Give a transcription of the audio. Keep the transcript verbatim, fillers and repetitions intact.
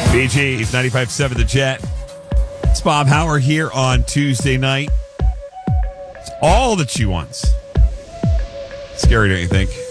B G's ninety-five point seven The Jet. It's Bob Howard here on Tuesday night. It's all that she wants. Scary, don't you think?